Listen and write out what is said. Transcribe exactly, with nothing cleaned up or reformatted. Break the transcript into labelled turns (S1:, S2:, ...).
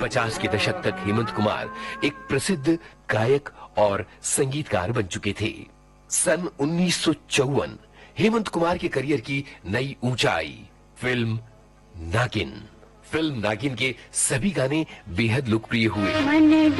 S1: पचास के दशक तक हेमंत कुमार एक प्रसिद्ध गायक और संगीतकार बन चुके थे। सन उन्नीस सौ चौवन हेमंत कुमार के करियर की नई ऊंचाई फिल्म नागिन। फिल्म नागिन के सभी गाने बेहद लोकप्रिय हुए।